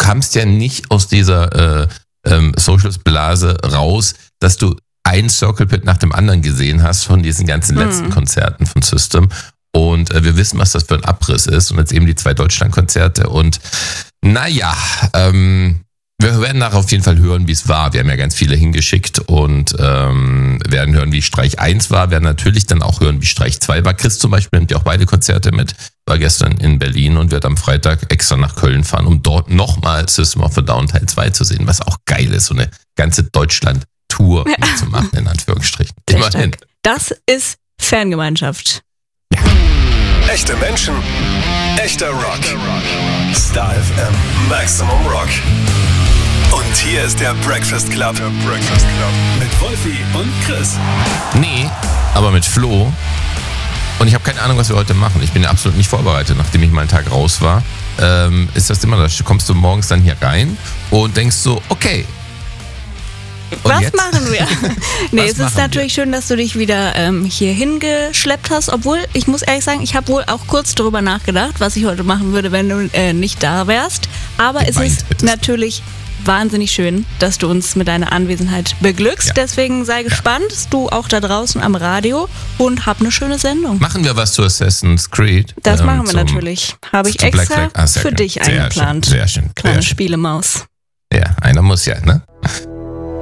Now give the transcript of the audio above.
kamst ja nicht aus dieser Socials-Blase raus, dass du ein Circle Pit nach dem anderen gesehen hast von diesen ganzen letzten Konzerten von System. Und wir wissen, was das für ein Abriss ist. Und jetzt eben die 2 Deutschland-Konzerte. Und naja, wir werden nachher auf jeden Fall hören, wie es war. Wir haben ja ganz viele hingeschickt und werden hören, wie Streich 1 war. Werden natürlich dann auch hören, wie Streich 2 war. Chris zum Beispiel nimmt ja auch beide Konzerte mit. War gestern in Berlin und wird am Freitag extra nach Köln fahren, um dort nochmal System of a Down Teil 2 zu sehen. Was auch geil ist, so eine ganze Deutschland-Tour zu machen, in Anführungsstrichen. Immerhin. Das ist Fangemeinschaft. Ja. Echte Menschen, echter Rock. Star FM, Maximum Rock. Und hier ist der Breakfast Club. Mit Wolfi und Chris. Nee, aber mit Flo. Und ich habe keine Ahnung, was wir heute machen. Ich bin ja absolut nicht vorbereitet, nachdem ich mal einen Tag raus war. Ist das immer, da kommst du morgens dann hier rein und denkst so, okay. Und was jetzt? machen wir? Nee, es ist natürlich schön, dass du dich wieder hier hingeschleppt hast. Obwohl, ich muss ehrlich sagen, ich habe wohl auch kurz darüber nachgedacht, was ich heute machen würde, wenn du nicht da wärst. Aber es ist natürlich wahnsinnig schön, dass du uns mit deiner Anwesenheit beglückst. Ja. Deswegen sei gespannt, du auch da draußen am Radio und hab eine schöne Sendung. Machen wir was zu Assassin's Creed? Das machen wir natürlich. Habe ich extra für dich eingeplant. Sehr schön. Kleine Spielemaus. Ja, einer muss ja, ne?